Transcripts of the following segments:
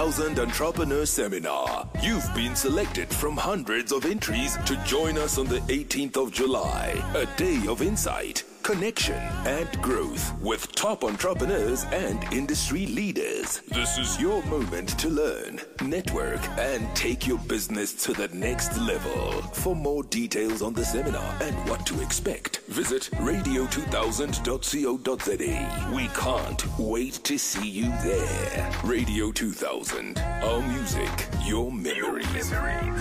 2000 Entrepreneur Seminar. You've been selected from hundreds of entries to join us on the 18th of July. A day of insight, connection, and growth with top entrepreneurs and industry leaders. This is your moment to learn, network, and take your business to the next level. For more details on the seminar and what to expect, visit radio2000.co.za. We can't wait to see you there. Radio 2000, our music, your memories.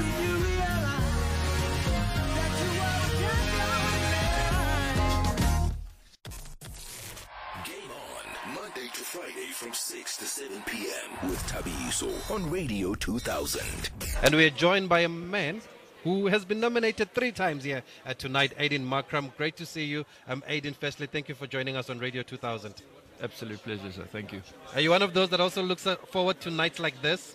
Monday to Friday from 6 to 7 p.m. with Tabiso on Radio 2000. And we're joined by a man who has been nominated 3 times here tonight, Aiden Markram. Great to see you. Aiden, firstly, thank you for joining us on Radio 2000. Absolute pleasure, sir. Thank you. Are you one of those that also looks forward to nights like this?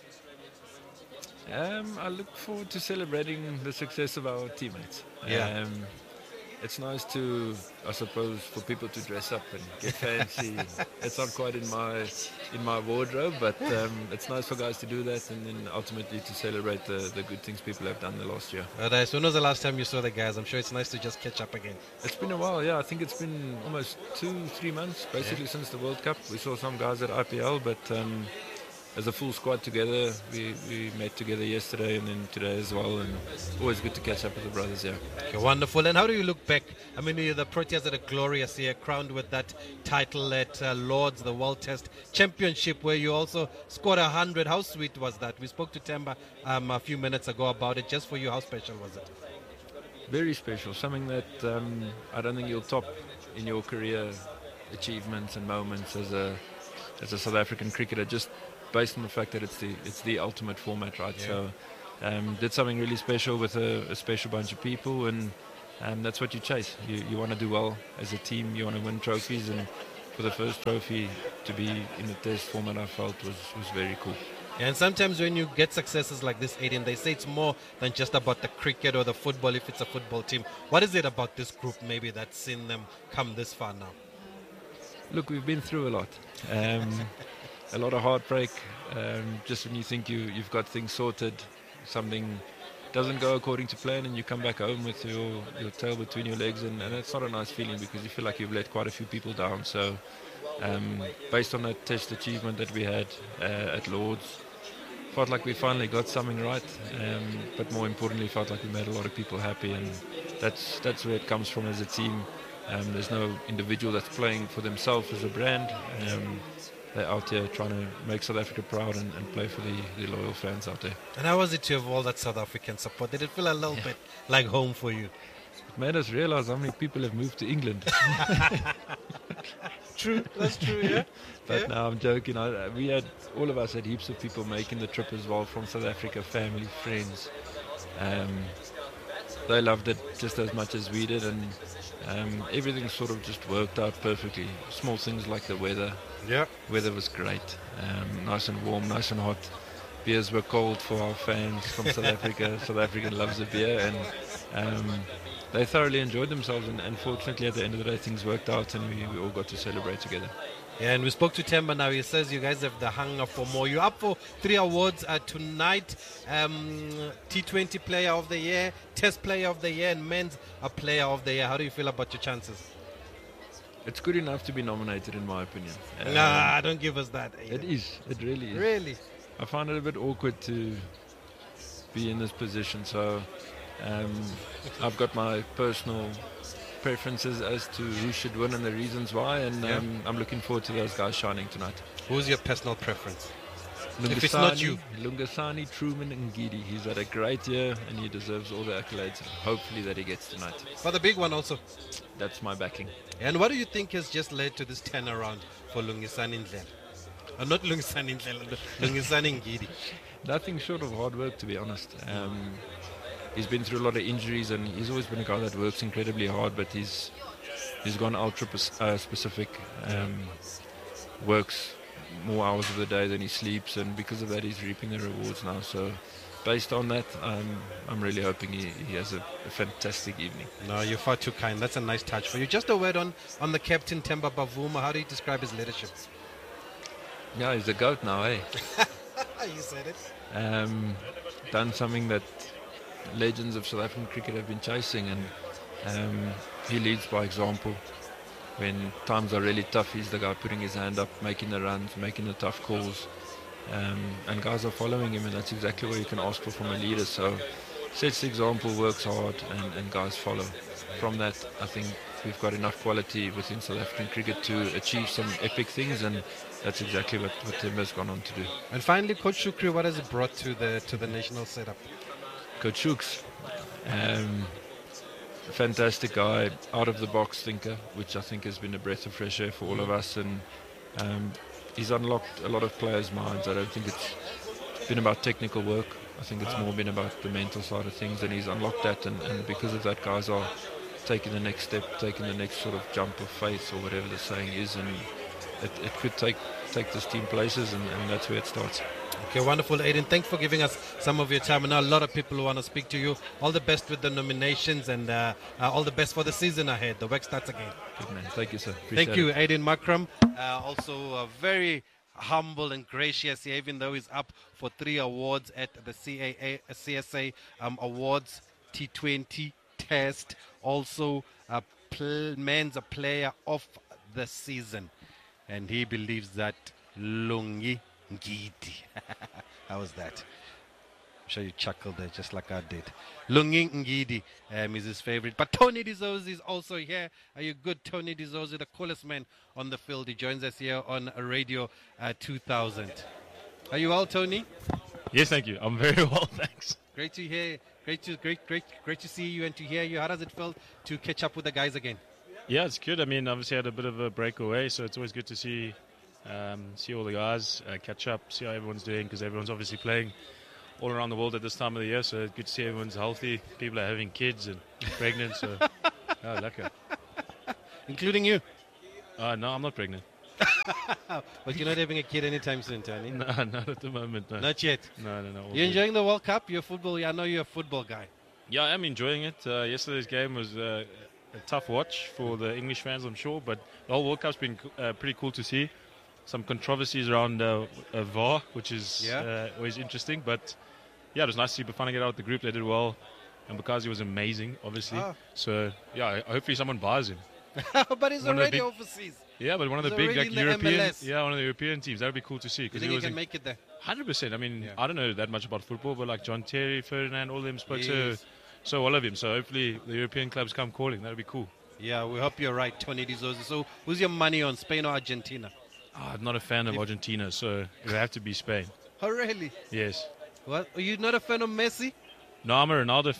I look forward to celebrating the success of our teammates. Yeah. It's nice to, I suppose, for people to dress up and get fancy. It's not quite in my wardrobe, but it's nice for guys to do that, and then ultimately to celebrate the good things people have done the last year. When was the last time you saw the guys? I'm sure it's nice to just catch up again. It's been a while, yeah. I think it's been almost 2-3 months, basically, since the World Cup. We saw some guys at IPL, but as a full squad together, we met together yesterday and then today as well, and always good to catch up with the brothers, yeah. Okay, wonderful. And how do you look back? I mean, the Proteas had a glorious year, crowned with that title at Lords, the World Test Championship, where you also scored 100. How sweet was that? We spoke to Temba a few minutes ago about it. Just for you, how special was it? Very special. Something that I don't think you'll top in your career achievements and moments as a South African cricketer, just based on the fact that it's the ultimate format, right? Yeah. So did something really special with a special bunch of people, and that's what you chase. You want to do well as a team, you want to win trophies, and for the first trophy to be in the test format, I felt was very cool. Yeah, and sometimes when you get successes like this, Aiden, they say it's more than just about the cricket or the football, if it's a football team. What is it about this group maybe that's seen them come this far now? Look, we've been through a lot. A lot of heartbreak. Just when you think you've got things sorted, something doesn't go according to plan, and you come back home with your tail between your legs, and it's not a nice feeling because you feel like you've let quite a few people down. So based on that test achievement that we had at Lords, felt like we finally got something right, but more importantly felt like we made a lot of people happy, and that's where it comes from as a team. There's no individual that's playing for themselves as a brand. They're out here trying to make South Africa proud and play for the loyal fans out there. And how was it to have all that South African support? Did it feel a little bit like home for you? It made us realize how many people have moved to England. True, that's true, yeah. But no, I'm joking. All of us had heaps of people making the trip as well from South Africa, family, friends. They loved it just as much as we did, and everything sort of just worked out perfectly. Small things like the weather. Yeah. Weather was great. Nice and warm, nice and hot. Beers were cold for our fans from South Africa. South African loves a beer, and they thoroughly enjoyed themselves, and fortunately at the end of the day things worked out, and we all got to celebrate together. Yeah, and we spoke to Temba now. He says you guys have the hunger for more. You're up for 3 awards tonight. T20 Player of the Year, Test Player of the Year, and Men's Player of the Year. How do you feel about your chances? It's good enough to be nominated, in my opinion. Nah, don't give us that. It is. It really is. Really? I find it a bit awkward to be in this position, so I've got my personal preferences as to who should win and the reasons why, and I'm looking forward to those guys shining tonight. Who's your personal preference? Lungasani, if it's not you. Lungasani, Truman and Ngidi. He's had a great year and he deserves all the accolades, and hopefully that he gets tonight. But the big one also. That's my backing. And what do you think has just led to this turnaround for Lungisani Ndlela? Not Lungisani Ndlela, Lungisani Ngidi. Nothing short of hard work, to be honest. He's been through a lot of injuries, and he's always been a guy that works incredibly hard, but he's gone ultra specific, works more hours of the day than he sleeps, and because of that he's reaping the rewards now. So based on that, I'm really hoping he has a fantastic evening. No, you're far too kind. That's a nice touch for you. Just a word on the captain, Temba Bavuma. How do you describe his leadership? Yeah, he's the GOAT now, eh? You said it. Done something that legends of South African cricket have been chasing, and he leads by example. When times are really tough, he's the guy putting his hand up, making the runs, making the tough calls, and guys are following him, and that's exactly what you can ask for from a leader. So sets the example, works hard, and guys follow. From that, I think we've got enough quality within South African cricket to achieve some epic things, and that's exactly what Timber's gone on to do. And finally, Coach Shukri, what has he brought to the national setup? Coach Shooks, a fantastic guy, out-of-the-box thinker, which I think has been a breath of fresh air for all of us, and he's unlocked a lot of players' minds. I don't think it's been about technical work. I think it's more been about the mental side of things, and he's unlocked that, and because of that, guys are taking the next step, taking the next sort of jump of faith, or whatever the saying is, and it could take this team places, and that's where it starts. Okay, wonderful, Aiden. Thanks for giving us some of your time. And now a lot of people who want to speak to you. All the best with the nominations, and all the best for the season ahead. The work starts again. Good man. Thank you, sir. Thank you, Aiden Makram. Also very humble and gracious, even though he's up for 3 awards at the CSA Awards T20 test. Also, Men's Player of the Season. And he believes that Lungi Ngidi. How was that? I'm sure you chuckled there just like I did. Lungi Ngidi is his favorite. But Tony Dizosi is also here. Are you good, Tony Dizosi, the coolest man on the field? He joins us here on Radio 2000. Are you well, Tony? Yes, thank you. I'm very well, thanks. Great to hear. Great to see you and to hear you. How does it feel to catch up with the guys again? Yeah, it's good. I mean, obviously I had a bit of a break away, so it's always good to see all the guys, catch up, see how everyone's doing, because everyone's obviously playing all around the world at this time of the year, so it's good to see everyone's healthy. People are having kids and pregnant, so lucky. Including you? No, I'm not pregnant. But you're not having a kid anytime soon, Tony? No, not at the moment, no. Not yet? No. You enjoying the World Cup? You're football. I know you're a football guy. Yeah, I am enjoying it. Yesterday's game was a tough watch for the English fans, I'm sure, but the whole World Cup's been pretty cool to see. Some controversies around VAR, which is always interesting, but yeah, it was nice to see Bafana get out of the group. They did well, and Bukazi was amazing, obviously. So yeah, hopefully someone buys him. But he's already overseas. Yeah, but one of the He's big already in the European, MLS. one of the European teams. That would be cool to see. You think he can make it there? 100%. I mean, Yeah. I don't know that much about football, but like John Terry, Ferdinand, all of them spoke Yes. so well of him. So hopefully the European clubs come calling. That would be cool. Yeah, we hope you're right, Tony Dizosi. So who's your money on, Spain or Argentina? I'm not a fan of Argentina, so it would have to be Spain. Oh, really? Yes. What? Are you not a fan of Messi? No, I'm a Ronaldo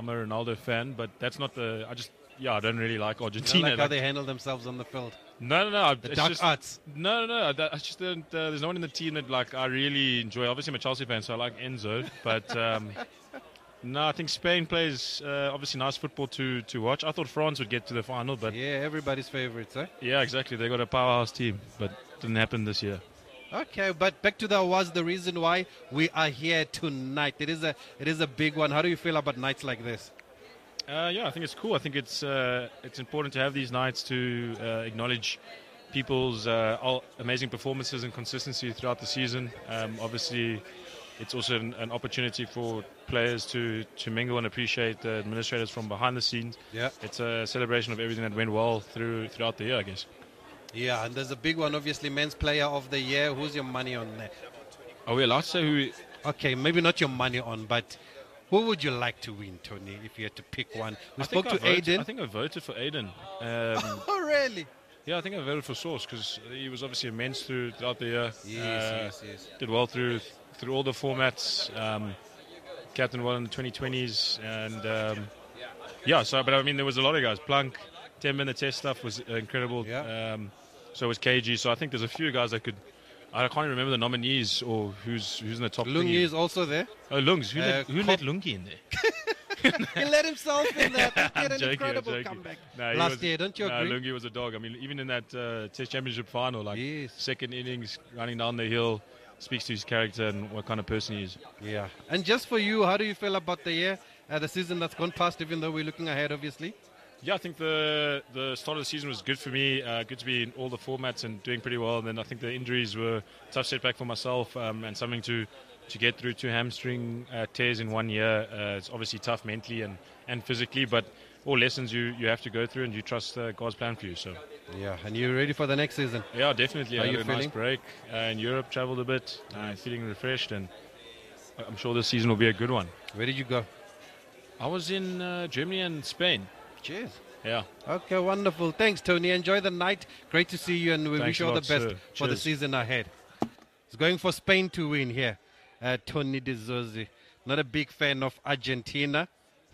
fan, but that's not I don't really like You Argentina. don't like how they handle themselves on the field. No. The it's dark just, arts. No. I just don't. There's no one in the team that like I really enjoy. Obviously, I'm a Chelsea fan, so I like Enzo. But no, I think Spain plays obviously nice football to watch. I thought France would get to the final, but Yeah, everybody's favorites, eh? yeah, exactly. They got a powerhouse team, but didn't happen this year. Okay, but back to the awards, the reason why we are here tonight. It is a big one. How do you feel about nights like this? Yeah, I think it's cool. I think it's important to have these nights to acknowledge people's amazing performances and consistency throughout the season. Obviously, it's also an opportunity for players to mingle and appreciate the administrators from behind the scenes. Yeah. It's a celebration of everything that went well throughout the year, I guess. Yeah, and there's a big one, obviously, Men's Player of the Year. Who's your money on there? Are we allowed to say who? Okay, maybe not your money on, but who would you like to win, Tony, if you had to pick one? We spoke to Aiden. I think I voted for Aiden. Oh, really? Yeah, I think I voted for Source because he was obviously immense throughout the year. Yes. Did well through all the formats. Captain well in the 2020s, and but I mean there was a lot of guys. Plunk, 10-minute test stuff was incredible. Yeah. So was KG. So I think there's a few guys that could. I can't remember the nominees or who's in the top. Lungi is also there. Oh, Lungs. Who let Lungi in there? He let himself in there. He had an joking, incredible I'm joking. comeback No, he last was- year. Don't you No, agree? Lungi was a dog. I mean, even in that Test Championship final, Yes. second innings, running down the hill, speaks to his character and what kind of person he is. Yeah. And just for you, how do you feel about the year, the season that's gone past, even though we're looking ahead, obviously? Yeah, I think the start of the season was good for me. Good to be in all the formats and doing pretty well. And then I think the injuries were a tough setback for myself and something to to get through 2 hamstring tears in 1 year. It's obviously tough mentally and physically, but all lessons you have to go through, and you trust God's plan for you. So Yeah, and you're ready for the next season? yeah, definitely. How I are had you a feeling? nice break in Europe, traveled a bit, feeling refreshed, and I'm sure this season will be a good one. Where did you go? I was in Germany and Spain. Cheers. Yeah. Okay, wonderful. Thanks, Tony. Enjoy the night. Great to see you, and we Thanks wish you a all the lot, best sir. for the Cheers. season ahead. He's going for Spain to win here. Tony De Zozzi. Not a big fan of Argentina.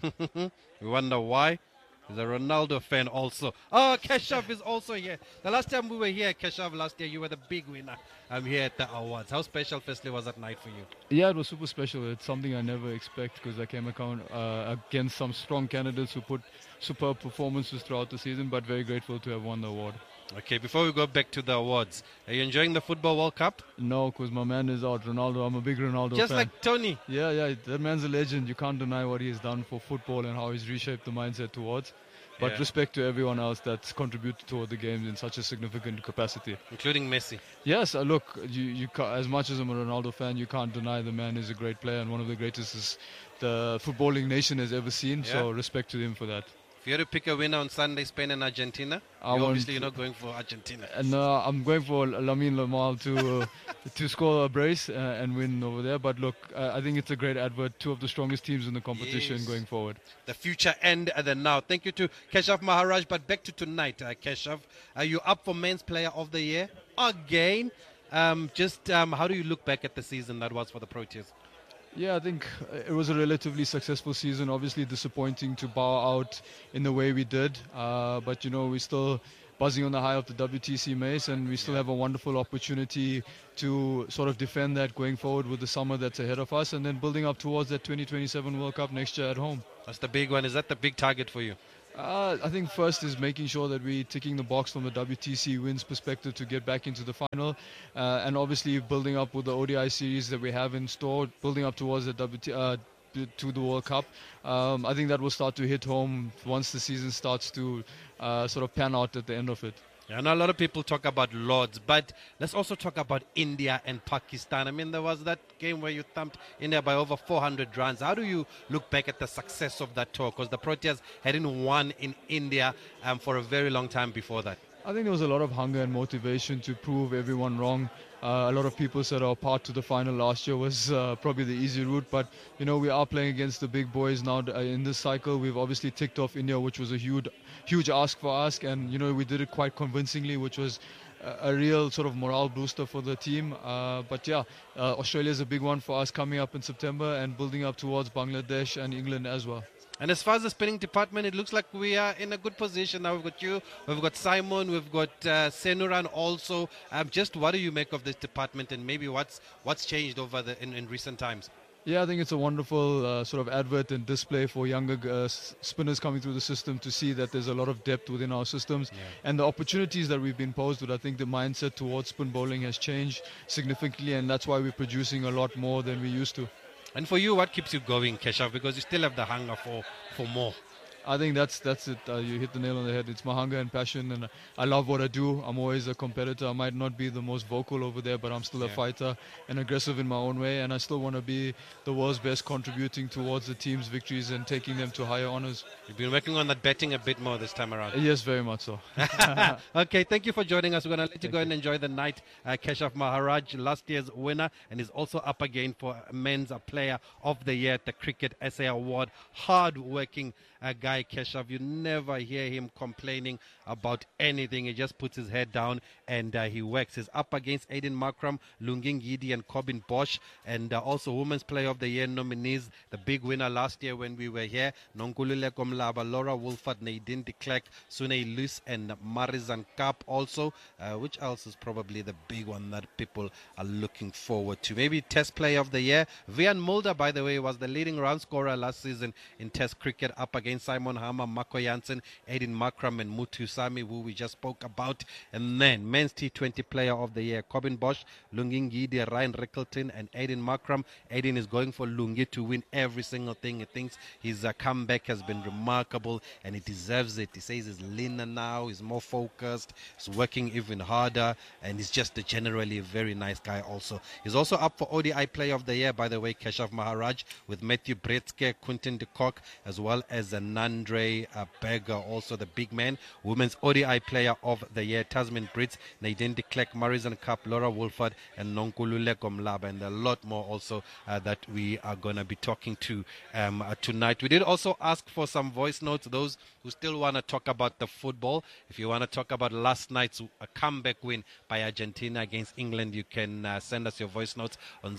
We wonder why. He's a Ronaldo fan also. Oh, Keshav is also here. The last time we were here, Keshav, last year, you were the big winner. I'm here at the awards. How special, firstly, was that night for you? Yeah, it was super special. It's something I never expect because I came against some strong candidates who put superb performances throughout the season, but very grateful to have won the award. Okay, before we go back to the awards, are you enjoying the Football World Cup? No, because my man is out, Ronaldo. I'm a big Ronaldo Just fan. like Tony. Yeah, that man's a legend. You can't deny what he has done for football and how he's reshaped the mindset towards. But Yeah. respect to everyone else that's contributed toward the games in such a significant capacity. Including Messi. Yes, look, as much as I'm a Ronaldo fan, you can't deny the man is a great player and one of the greatest the footballing nation has ever seen. Yeah. So respect to him for that. If you had to pick a winner on Sunday, Spain and Argentina, obviously you're not going for Argentina. And I'm going for Lamine Yamal to score a brace and win over there. But look, I think it's a great advert. 2 of the strongest teams in the competition Yes. going forward. The future and the now. Thank you to Keshav Maharaj. But back to tonight, Keshav. Are you up for Men's Player of the Year again? How do you look back at the season that was for the Proteas? Yeah, I think it was a relatively successful season. Obviously disappointing to bow out in the way we did. But, we're still buzzing on the high of the WTC Mace, and we still have a wonderful opportunity to sort of defend that going forward with the summer that's ahead of us, and then building up towards that 2027 World Cup next year at home. That's the big one. Is that the big target for you? I think first is making sure that we're ticking the box from the WTC wins perspective to get back into the final, and obviously building up with the ODI series that we have in store, building up towards the to the World Cup. I think that will start to hit home once the season starts to sort of pan out at the end of it. Yeah, I know a lot of people talk about Lords, but let's also talk about India and Pakistan. I mean, there was that game where you thumped India by over 400 runs. How do you look back at the success of that tour? Because the Proteas hadn't won in India for a very long time before that. I think there was a lot of hunger and motivation to prove everyone wrong. A lot of people said our path to the final last year was probably the easy route, but we are playing against the big boys now in this cycle. We've obviously ticked off India, which was a huge ask for us, and we did it quite convincingly, which was a real sort of morale booster for the team. But yeah, Australia is a big one for us coming up in September and building up towards Bangladesh and England as well. And as far as the spinning department, it looks like we are in a good position now. We've got you, we've got Simon, we've got Senuran also. Just what do you make of this department, and maybe what's changed over in recent times? Yeah, I think it's a wonderful sort of advert and display for younger spinners coming through the system to see that there's a lot of depth within our systems. Yeah. And the opportunities that we've been posed with, I think the mindset towards spin bowling has changed significantly, and that's why we're producing a lot more than we used to. And for you, what keeps you going, Keshav? Because you still have the hunger for more. I think that's it. You hit the nail on the head. It's my hunger and passion, and I love what I do. I'm always a competitor. I might not be the most vocal over there, but I'm still a fighter and aggressive in my own way, and I still want to be the world's best, contributing towards the team's victories and taking them to higher honors. You've been working on that betting a bit more this time around. Yes, very much so. Okay, thank you for joining us. We're going to let you go and enjoy the night. Keshav Maharaj, last year's winner, and is also up again for Men's Player of the Year at the Cricket SA Award. Hard-working guy, Keshav. You never hear him complaining about anything. He just puts his head down and he works. He's up against Aiden Markram, Lunging Yidi, and Corbin Bosch, and also Women's Player of the Year nominees. The big winner last year when we were here, Nonkulule Komlaba, Laura Wolford, Nadine de Klerk, Sune Luce, and Marizan Kaap also. Which else is probably the big one that people are looking forward to? Maybe Test Player of the Year. Vian Mulder, by the way, was the leading run scorer last season in Test cricket, up against Simon Simon Hammer, Marco Janssen, Aiden Markram, and Mutu Sami, who we just spoke about. And then men's T20 Player of the Year, Corbin Bosch, Lungi Ngidi, Ryan Rickleton, and Aiden Markram. Aiden is going for Lungi to win every single thing. He thinks his comeback has been remarkable and he deserves it. He says he's leaner now, he's more focused, he's working even harder, and he's just generally a very nice guy also. He's also up for ODI Player of the Year, by the way, Keshav Maharaj, with Matthew Bretzke, Quinton de Kock, as well as Nandre Berger, also the big man. Women's ODI Player of the Year, Tasmin Brits, Nadine de Klerk, Morrison Cup, Laura Wolford, and Nonkululeko Mlaba, and a lot more also that we are going to be talking to tonight. We did also ask for some voice notes, those who still want to talk about the football. If you want to talk about last night's comeback win by Argentina against England, you can send us your voice notes on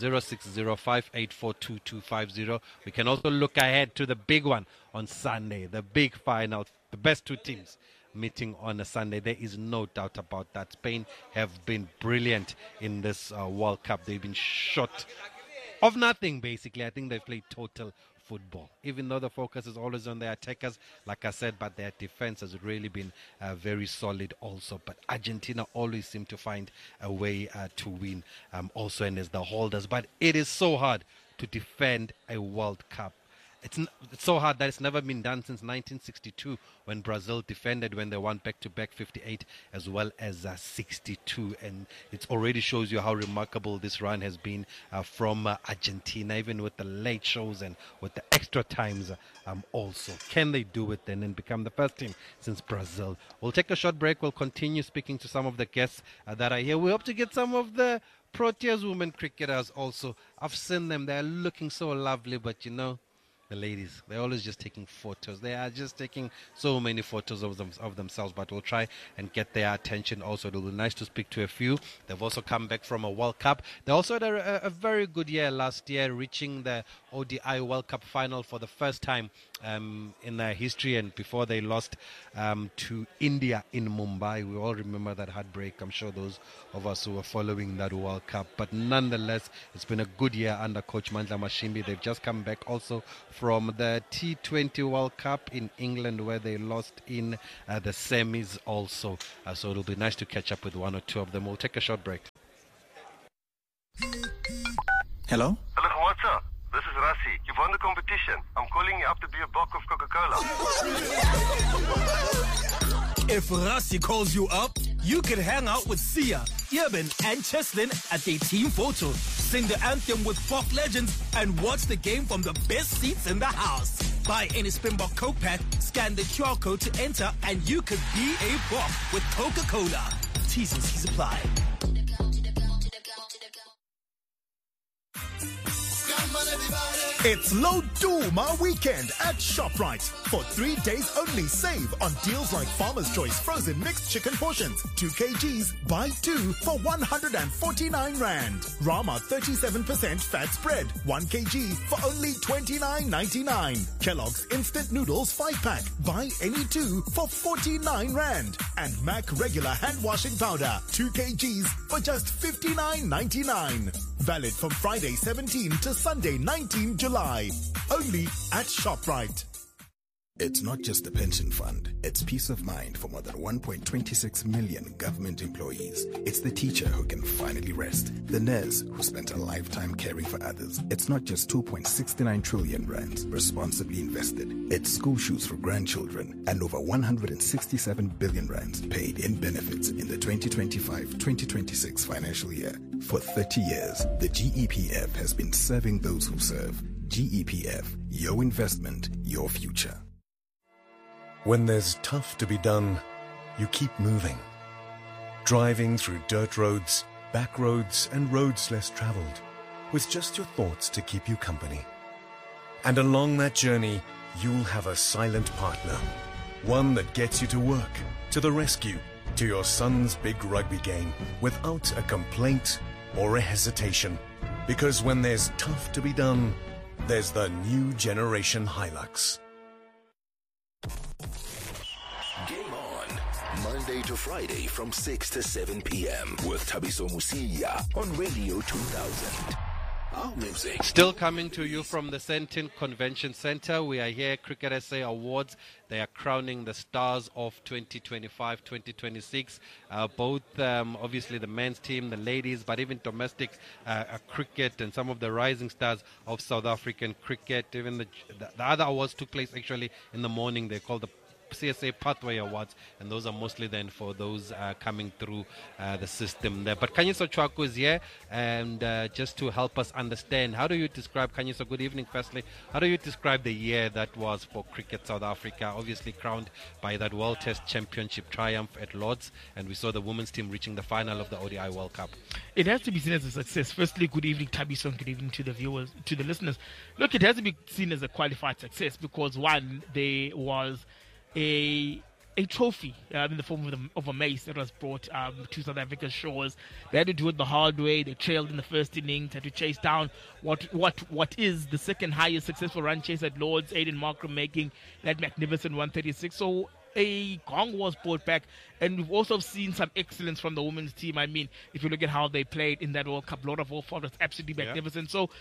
0605842250. We can also look ahead to the big one on Sunday, the big final, the best two teams meeting on a Sunday. There is no doubt about that. Spain have been brilliant in this World Cup. They've been short of nothing, basically. I think they've played total football, even though the focus is always on their attackers, like I said, but their defense has really been very solid also. But Argentina always seem to find a way to win also, and as the holders. But it is so hard to defend a World Cup. It's so hard that it's never been done since 1962 when Brazil defended, when they won back-to-back 58 as well as 62. And it already shows you how remarkable this run has been from Argentina, even with the late shows and with the extra times also. Can they do it then and become the first team since Brazil? We'll take a short break. We'll continue speaking to some of the guests that are here. We hope to get some of the Proteas women cricketers also. I've seen them. They're looking so lovely, but you know, the ladies, they're always just taking photos. They are just taking so many photos of themselves, but we'll try and get their attention also. It'll be nice to speak to a few. They've also come back from a World Cup. They also had a very good year last year, reaching the ODI World Cup final for the first time in their history, and before they lost to India in Mumbai. We all remember that heartbreak. I'm sure those of us who were following that World Cup. But nonetheless, it's been a good year under Coach Mandla Mashimbi. They've just come back also from the T20 World Cup in England, where they lost in the semis also. So it'll be nice to catch up with one or two of them. We'll take a short break. Hello? Hello, what's up? This is Rassi. You've won the competition. I'm calling you up to be a block of Coca-Cola. If Rassi calls you up, you can hang out with Sia, Irvin, and Cheslin at their team photo, sing the anthem with Bok legends, and watch the game from the best seats in the house. Buy any Springbok Coke pack, scan the QR code to enter, and you could be a Bok with Coca-Cola. T's and C's apply. It's Low Duma weekend at ShopRite. For 3 days only, save on deals like Farmer's Choice frozen mixed chicken portions, 2 kgs, buy 2 for 149 Rand. Rama 37% fat spread, 1 kg for only 29.99. Kellogg's instant noodles 5-pack, buy any 2 for 49 Rand. And Mac regular hand washing powder, 2 kgs for just 59.99. Valid from Friday 17 to Sunday 19 July. Only at ShopRite. It's not just a pension fund. It's peace of mind for more than 1.26 million government employees. It's the teacher who can finally rest. The nurse who spent a lifetime caring for others. It's not just 2.69 trillion rands responsibly invested. It's school shoes for grandchildren and over 167 billion rands paid in benefits in the 2025-2026 financial year. For 30 years, the GEPF has been serving those who serve. GEPF, your investment, your future. When there's tough to be done, you keep moving. Driving through dirt roads, back roads, and roads less traveled, with just your thoughts to keep you company. And along that journey, you'll have a silent partner. One that gets you to work, to the rescue, to your son's big rugby game, without a complaint or a hesitation. Because when there's tough to be done, there's the new generation Hilux. Game on, Monday to Friday from 6 to 7 p.m. with Thabiso Musia on Radio 2000. our music. Still coming to you from the Sentin Convention Center. We are here, Cricket SA Awards. They are crowning the stars of 2025-2026. Both, obviously, the men's team, the ladies, but even domestic cricket and some of the rising stars of South African cricket. Even the other awards took place actually in the morning. They're called the CSA Pathway Awards, and those are mostly then for those coming through the system there. But Khanyiso Chwaku is here, and just to help us understand, how do you describe, Khanyiso, good evening firstly, how do you describe the year that was for Cricket South Africa, obviously crowned by that World Test Championship triumph at Lord's, and we saw the women's team reaching the final of the ODI World Cup? It has to be seen as a success. Firstly, good evening, Tabiso, and good evening to the viewers, to the listeners. Look, it has to be seen as a qualified success because, one, there was a trophy in the form of a mace that was brought to South Africa's shores. They had to do it the hard way. They trailed in the first innings, had to chase down what is the second highest successful run chase at Lord's, Aiden Markram making that magnificent 136. So a gong was brought back, and we've also seen some excellence from the women's team. I mean, if you look at how they played in that World Cup, Lord of Warfare was absolutely magnificent. So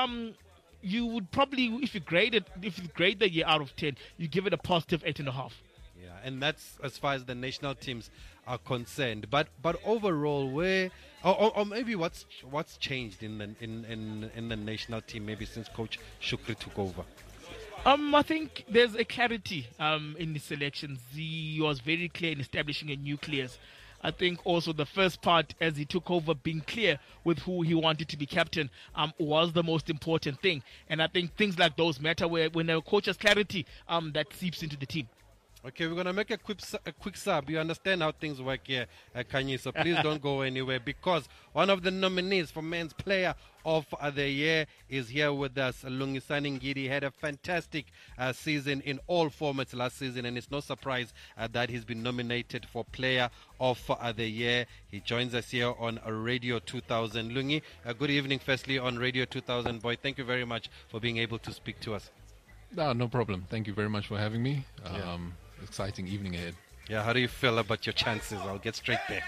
you would probably, if you grade the year out of 10, you give it a positive 8.5. Yeah, and that's as far as the national teams are concerned. But overall, where or maybe what's changed in the national team maybe since Coach Shukri took over? I think there's a clarity in the selections. He was very clear in establishing a nucleus. I think also the first part, as he took over, being clear with who he wanted to be captain was the most important thing. And I think things like those matter when a coach has clarity, that seeps into the team. Okay, we're going to make a quick sub. You understand how things work here, Khanyiso, so please don't go anywhere, because one of the nominees for Men's Player of the Year is here with us. Lungisani Ngidi had a fantastic season in all formats last season, and it's no surprise that he's been nominated for Player of the Year. He joins us here on Radio 2000. Lungi, good evening firstly on Radio 2000. Boy, thank you very much for being able to speak to us. No problem. Thank you very much for having me. Exciting evening ahead. Yeah, how do you feel about your chances? I'll get straight there.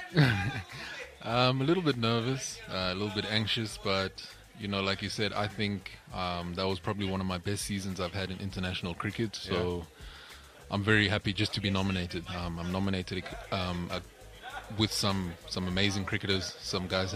A little bit nervous, a little bit anxious, but like you said, I think that was probably one of my best seasons I've had in international cricket. So I'm very happy just to be nominated. I'm nominated with some amazing cricketers, some guys